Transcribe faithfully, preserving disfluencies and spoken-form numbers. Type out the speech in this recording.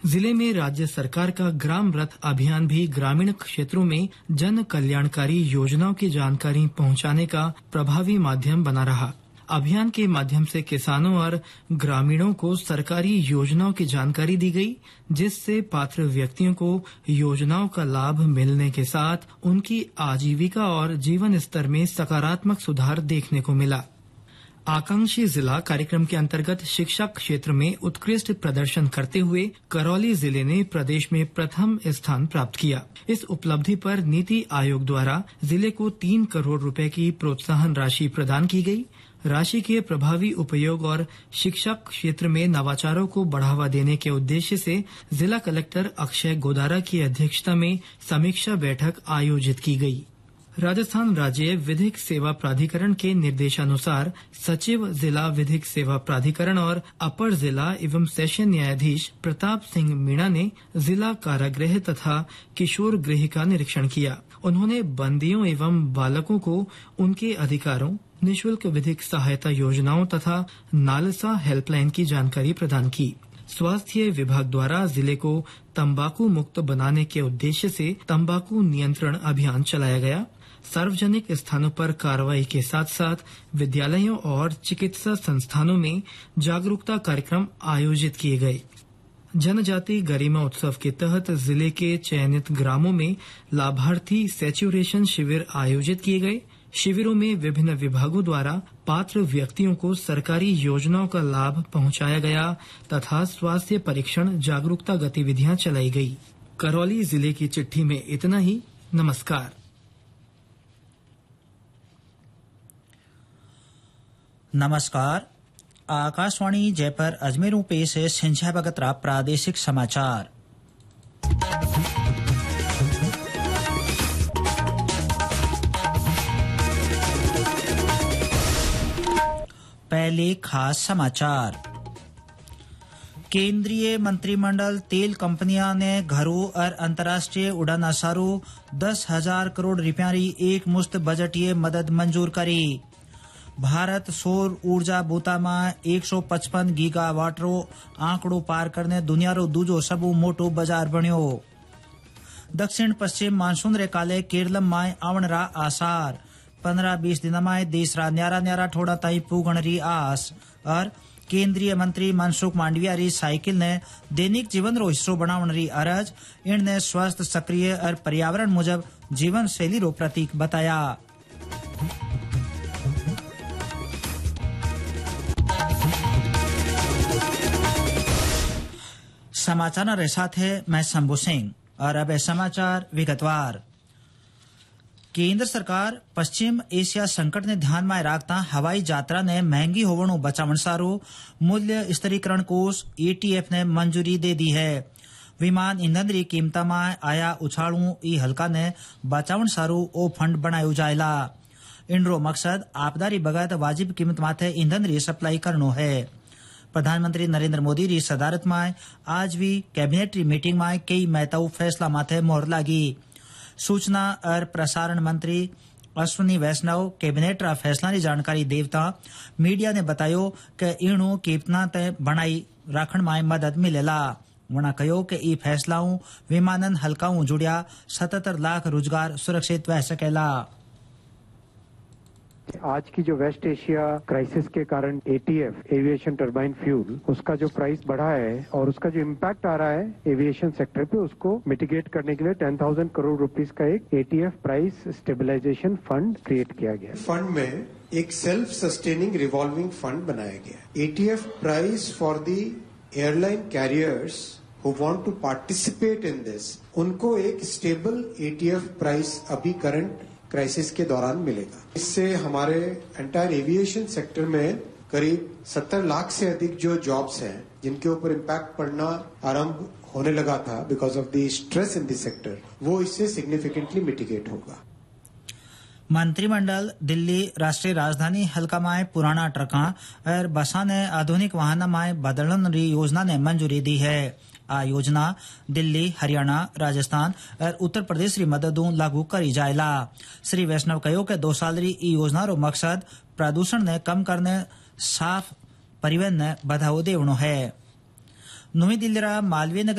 जिले में राज्य सरकार का ग्राम रथ अभियान भी ग्रामीण क्षेत्रों में जन कल्याणकारी योजनाओं की जानकारी पहुंचाने का प्रभावी माध्यम बना रहा। अभियान के माध्यम से किसानों और ग्रामीणों को सरकारी योजनाओं की जानकारी दी गई, जिससे पात्र व्यक्तियों को योजनाओं का लाभ मिलने के साथ उनकी आजीविका और जीवन स्तर में सकारात्मक सुधार देखने को मिला। आकांक्षी जिला कार्यक्रम के अंतर्गत शिक्षा क्षेत्र में उत्कृष्ट प्रदर्शन करते हुए करौली जिले ने प्रदेश में प्रथम स्थान प्राप्त किया। इस उपलब्धि पर नीति आयोग द्वारा जिले को तीन करोड़ रुपए की प्रोत्साहन राशि प्रदान की गई। राशि के प्रभावी उपयोग और शिक्षा क्षेत्र में नवाचारों को बढ़ावा देने के उद्देश्य से जिला कलेक्टर अक्षय गोदारा की अध्यक्षता में समीक्षा बैठक आयोजित की गई। राजस्थान राज्य विधिक सेवा प्राधिकरण के निर्देशानुसार सचिव जिला विधिक सेवा प्राधिकरण और अपर जिला एवं सेशन न्यायाधीश प्रताप सिंह मीणा ने जिला कारागृह तथा किशोर गृह का निरीक्षण किया। उन्होंने बंदियों एवं बालकों को उनके अधिकारों, निःशुल्क विधिक सहायता योजनाओं तथा नालसा हेल्पलाइन की जानकारी प्रदान की। स्वास्थ्य विभाग द्वारा जिले को तंबाकू मुक्त बनाने के उद्देश्य से तंबाकू नियंत्रण अभियान चलाया गया। सार्वजनिक स्थानों पर कार्रवाई के साथ साथ विद्यालयों और चिकित्सा संस्थानों में जागरूकता कार्यक्रम आयोजित किए गए। जनजाति गरिमा उत्सव के तहत जिले के चयनित ग्रामों में लाभार्थी सैचुरेशन शिविर आयोजित किए गए। शिविरों में विभिन्न विभागों द्वारा पात्र व्यक्तियों को सरकारी योजनाओं का लाभ पहुंचाया गया तथा स्वास्थ्य परीक्षण जागरूकता गतिविधियां चलाई गई। करौली जिले की चिट्ठी में इतना ही। नमस्कार। नमस्कार। आकाशवाणी जयपुर अजमेर पेश है संजय बगत्रा प्रादेशिक समाचार। पहले खास समाचार। केंद्रीय मंत्रिमंडल तेल कंपनियां ने घरों और अंतर्राष्ट्रीय उड़ान असारों दस हजार करोड़ रुपया री एक मुश्त बजटीय मदद मंजूर करी। भारत सौर ऊर्जा बूता में एक सौ पचपन गीगावाट रो आंकड़ो पार करने दुनिया रो दूजो सबू मोटो बाजार बन्यो। दक्षिण पश्चिम मानसून रे काले केरलम में आवण रा आसार। पंद्रह बीस दिन में देश रा न्यारा न्यारा ठोड़ा ताई पूगण री आस। और केंद्रीय मंत्री मनसुख मांडविया री साइकिल ने दैनिक जीवन रो हिस्सो बनावण री अरज। इनने स्वस्थ, सक्रिय और पर्यावरण मुजब जीवन शैली रो प्रतीक बताया। समाचार रे साथ है मैं शंभू सिंह। और अब समाचार विगतवार। केंद्र सरकार पश्चिम एशिया संकट ने ध्यान में रखता हवाई यात्रा ने महंगी होवणो बचावण सारो मूल्य स्थिरीकरण कोष एटीएफ ने मंजूरी दे दी है। विमान ईंधन री कीमता में आया उछाळू ई हल्का ने बचावण सारो ओ फंड बनायो जायला। इनरो मकसद आपदा री बगत वाजिब कीमत माथे ईंधन री सप्लाई करनो है। प्रधानमंत्री नरेंद्र मोदी री सदारत में आज भी कैबिनेट री मीटिंग में कई महत्वपूर्ण फैसला माथे मोहर लागी। सूचना और प्रसारण मंत्री अश्विनी वैष्णव कैबिनेट रा फैसला री जानकारी देवता मीडिया ने बतायो कि इणु कीमतां तय बनाई राखण में मदद मिलेला। वणा कहो कि ई फैसलाओं विमानन हल्काओं जुड़िया सतहत्तर लाख रोजगार सुरक्षित रह सकेला। आज की जो वेस्ट एशिया क्राइसिस के कारण एटीएफ एविएशन टर्बाइन फ्यूल उसका जो प्राइस बढ़ा है और उसका जो इम्पैक्ट आ रहा है एविएशन सेक्टर पे उसको मिटिगेट करने के लिए टेन थाउजेंड करोड़ रुपीस का एक ETF price stabilization fund create किया गया। फंड में एक सेल्फ सस्टेनिंग रिवॉल्विंग फंड बनाया गया। ETF price for the airline carriers who want to participate in this, उनको एक स्टेबल एटीएफ प्राइस अभी करंट क्राइसिस के दौरान मिलेगा। इससे हमारे एंटायर एविएशन सेक्टर में करीब सत्तर लाख से अधिक जो जॉब्स हैं जिनके ऊपर इम्पैक्ट पड़ना आरंभ होने लगा था because of the stress in the sector, वो इससे सिग्निफिकेंटली मिटिगेट होगा। मंत्रिमंडल दिल्ली राष्ट्रीय राजधानी हल्का में पुराना ट्रका और बसा ने आधुनिक वाहन में बदलन री योजना ने मंजूरी दी है। आ योजना दिल्ली, हरियाणा, राजस्थान और उत्तर प्रदेश री मददों लागू करी जायला। श्री वैष्णव कहो कि दो साल री ई योजना रो मकसद प्रदूषण ने कम करने, साफ परिवहन ने बढ़ावो देवणो है। नवी दिल्ली रा मालवीय नगर